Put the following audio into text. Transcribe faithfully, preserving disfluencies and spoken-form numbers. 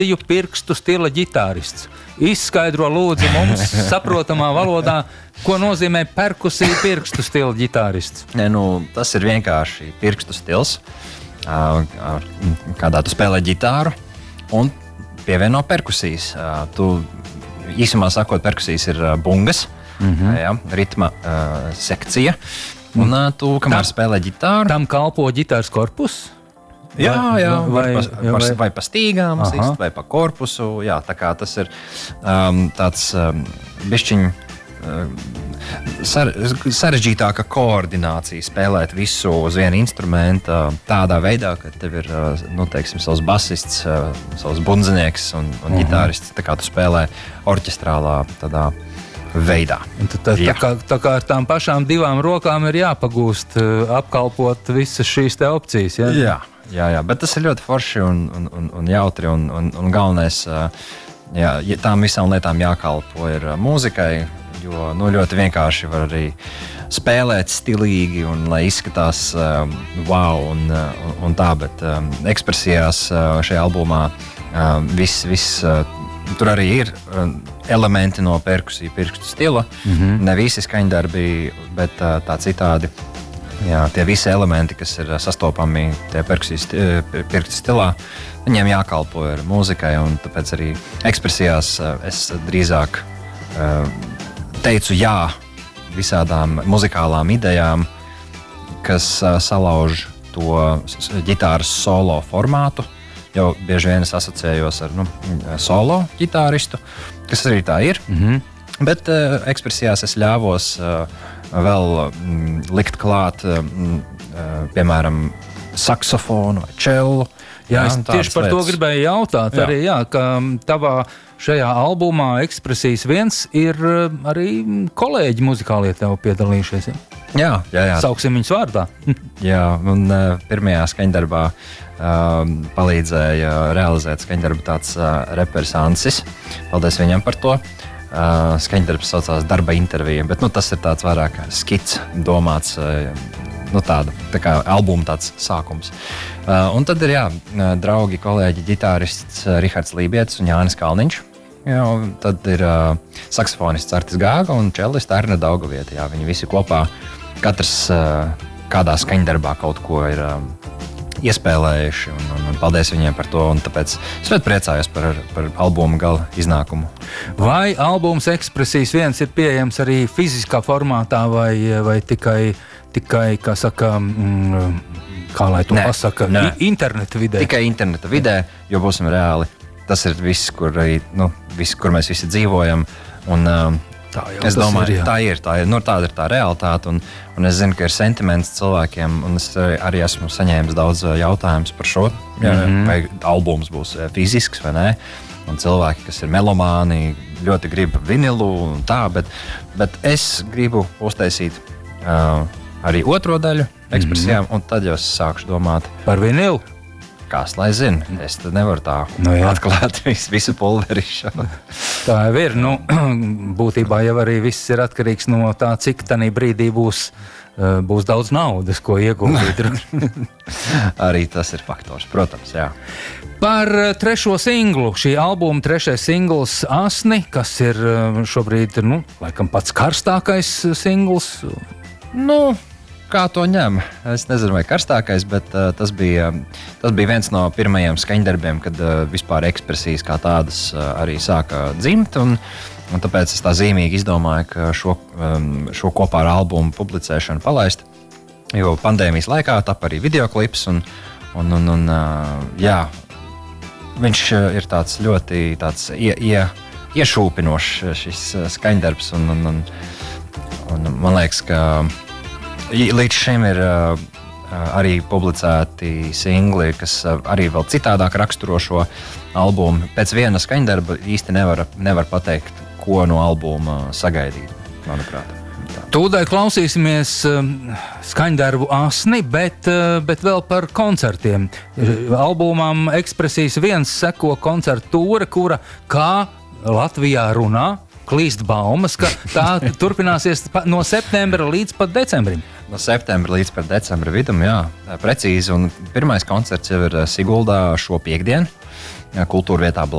pirkstu stila ģitārists. Izskaidro lūdzu mums saprotamā valodā, ko nozīmē perkusija pirkstu stila ģitārists. Ne, nu, tas ir vienkārši pirkstu stils, kādā tu spēlē ģitāru un pievieno perkusijas. Tu, īsumā sakot, perkusijas ir bungas, mm-hmm. jā, ritma sekcija, un tu, kamēr tam, spēlē ģitāru... Tam kalpo ģitāras korpus? Jā, jā, vai, vai, vai, vai, vai pa stīgām, sist, vai pa korpusu. Jā, tā kā tas ir um, tāds um, bišķiņ um, sar, sarežģītāka koordinācija spēlēt visu uz vienu instrumentu tādā veidā, ka tev ir, nu, teiksim, savs basists, savs bundzinieks un, un uh-huh. ģitārists, tā kā tu spēlē orķestrālā tādā veidā. Tā, tā, tā, kā, tā kā ar tām pašām divām rokām ir jāpagūst apkalpot visas šīs te opcijas, ja? Jā. Jā, jā, bet tas ir ļoti forši un, un, un, un jautri, un, un, un galvenais, jā, tām visām lietām jākalpo ir mūzikai, jo nu, ļoti vienkārši var arī spēlēt stilīgi, un lai izskatās um, wow un, un, un tā, bet um, ekspresijās uh, šajā albumā um, viss, viss uh, tur arī ir um, elementi no perkusiju pirkstu stila, mm-hmm. ne visi skaņdarbi, bet uh, tā citādi. Jā, tie visi elementi, kas ir sastopami tie perkusijas pirkstu stilā, viņiem jākalpo ir mūzikai, un tāpēc arī ekspresijās es drīzāk teicu jā visādām muzikālām idejām, kas salauž to ģitāras solo formātu, jo bieži vien es asociējos ar nu, solo ģitāristu, kas arī tā ir, mm-hmm. bet uh, ekspresijās es ļāvos uh, vēl mm, likt klāt, mm, piemēram, saksofonu vai čellu. Jā, es tieši par lietas. To gribēju jautāt. Jā. Arī, jā, ka tavā šajā albumā Ekspresijas viens ir arī kolēģi muzikālie tev piedalījušies. Ja? Jā, jā, jā. Sauksim viņus vārdā. Jā, un uh, pirmajā skaņdarbā uh, palīdzēja realizēt skaņdarbu tāds uh, reperis Ansis. Paldies viņam par to. Uh, skaņdarbs saucās Darba intervija, bet nu, tas ir tāds vairāk skits domāts, uh, nu, tāda, tā kā albuma tāds sākums. Uh, un tad ir jā, draugi, kolēģi, ģitārists Rihards Lībietis un Jānis Kalniņš. Jā, un tad ir uh, saksofonists Artis Gāga un čellists Arne Daugavieta. Jā, viņi visi kopā, katrs uh, kādā skaņdarbā kaut ko ir uh, iespēlējuši, un, un, un paldies viņiem par to, un tāpēc es ļoti priecājos par, par albumu gala iznākumu. Vai albums Ekspresijas viens ir pieejams arī fiziskā formātā, vai, vai tikai, tikai, kā saka, mm, kā lai to nē, pasaka, nē. interneta vidē? Tikai interneta vidē, jo būsim reāli. Tas ir viss, kur, nu, viss, kur mēs visi dzīvojam, un uh, tā jau es domāju, ir, tā ir, tā ir, nu, tāda ir tā realitāte, un, un es zinu, ka ir sentiments cilvēkiem, un es arī esmu saņēmis daudz jautājumus par šo, mm-hmm. vai albums būs fizisks vai nē, un cilvēki, kas ir melomāni, ļoti grib vinilu un tā, bet, bet es gribu uztaisīt uh, arī otro daļu ekspresijām, mm-hmm. un tad jau es sākšu domāt par vinilu. Kās, lai zinu, es tad nevaru tā no atklāt visu, visu pulverišu. Tā jau ir, nu, būtībā jau arī viss ir atkarīgs no tā, cik tanī brīdī būs, būs daudz naudas, ko ieguldīt. Arī tas ir faktors, protams, jā. Par trešo singlu, šī albuma trešais singls Asni, kas ir šobrīd, nu, laikam pats karstākais singls. Nu... Kā to ņem? Es nezinu, vai karstākais, bet uh, tas, bija, tas bija viens no pirmajiem skaņdarbiem, kad uh, vispār ekspresijas kā tādas uh, arī sāka dzimt. Un, un tāpēc es tā zīmīgi izdomāju, ka šo, um, šo kopā ar albumu publicēšanu palaist. Jo pandēmijas laikā tap arī videoklips. Un, un, un, un, uh, jā, viņš ir tāds ļoti tāds ie, ie, iešūpinošs šis skaņdarbs. Un, un, un, un man liekas, ka līdz šim ir uh, arī publicēti singli, kas uh, arī vēl citādāk raksturo šo albumu. Pēc viena skaņdarba īsti nevar, nevar pateikt, ko no albuma sagaidīt, manuprāt. Tā. Tūdai klausīsimies uh, skaņdarbu Asni, bet, uh, bet vēl par koncertiem. Albumam Ekspresijas viens seko koncertu tūre, kura kā Latvijā runā, klīst baumas, ka tā turpināsies no septembra līdz pat decembrim. No septembra līdz pat decembra vidum, jā, precīzi. Un pirmais koncerts jau ir Siguldā šo piekdienu. kultūra vietā.